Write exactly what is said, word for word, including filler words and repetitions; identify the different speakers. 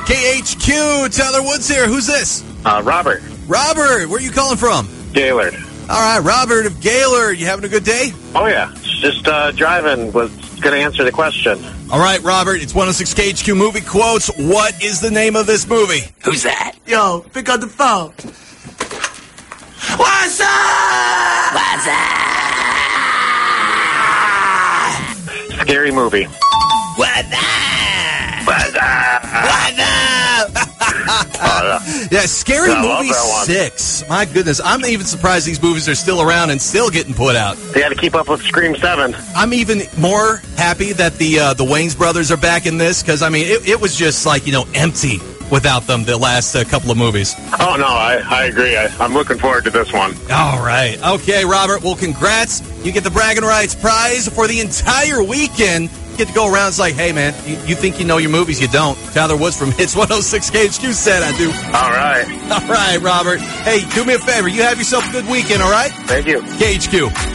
Speaker 1: K H Q, Tyler Woods here. Who's this?
Speaker 2: Uh, Robert.
Speaker 1: Robert, where are you calling from?
Speaker 2: Gaylord.
Speaker 1: All right, Robert of Gaylord. You having a good day?
Speaker 2: Oh, yeah. Just uh, driving. Was going to answer the question.
Speaker 1: All right, Robert, it's one oh six K H Q Movie Quotes. What is the name of this movie?
Speaker 3: Who's that?
Speaker 4: Yo, pick up the phone. What's up?
Speaker 3: What's up?
Speaker 2: Scary movie.
Speaker 3: What's up?
Speaker 2: What's up?
Speaker 1: What up?
Speaker 2: Uh,
Speaker 1: Yeah, Scary
Speaker 2: I love
Speaker 1: Movie
Speaker 2: that one.
Speaker 1: six. My goodness, I'm even surprised these movies are still around and still getting put out.
Speaker 2: they got to keep up with Scream seven.
Speaker 1: I'm even more happy that the uh, the Wayans brothers are back in this because, I mean, it, it was just like, you know, empty without them the last uh, couple of movies.
Speaker 2: Oh, no, I, I agree. I, I'm looking forward to this one.
Speaker 1: All right. Okay, Robert. Well, congrats. You get the Bragging Rights prize for the entire weekend. You get to go around. It's like, hey, man, you, you think you know your movies. You don't. Tyler Woods from Hits one oh six K H Q said I do.
Speaker 2: All right.
Speaker 1: All right, Robert. Hey, do me a favor. You have yourself a good weekend, all right?
Speaker 2: Thank you.
Speaker 1: K H Q.